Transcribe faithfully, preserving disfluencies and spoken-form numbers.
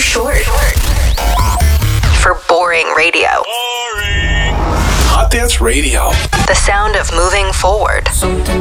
short. For boring radio. Boring. Hot Dance Radio. The sound of moving forward.